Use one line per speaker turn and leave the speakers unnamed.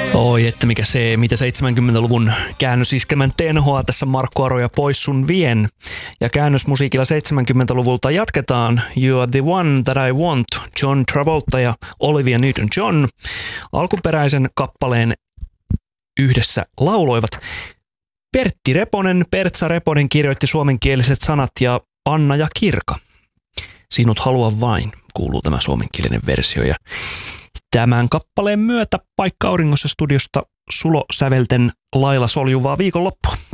Oi, että mikä se, mitä 70-luvun käännösiskelmän tenhoa tässä Markku Aro ja Pois sun vien. Ja käännösmusiikilla 70-luvulta jatketaan You Are The One That I Want, John Travolta ja Olivia Newton-John. Alkuperäisen kappaleen yhdessä lauloivat Pertti Reponen, Pertsa Reponen kirjoitti suomenkieliset sanat ja Anna ja Kirka. Sinut halua vain, kuuluu tämä suomenkielinen versio. Ja tämän kappaleen myötä Paikka Auringossa studiosta Sulo sävelten lailla soljuvaa viikonloppua.